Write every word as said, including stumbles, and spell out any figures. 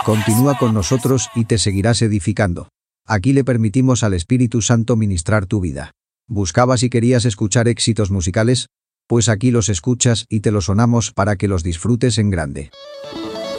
Continúa con nosotros y te seguirás edificando. Aquí le permitimos al Espíritu Santo ministrar tu vida. ¿Buscabas y querías escuchar éxitos musicales? Pues aquí los escuchas y te los sonamos para que los disfrutes en grande.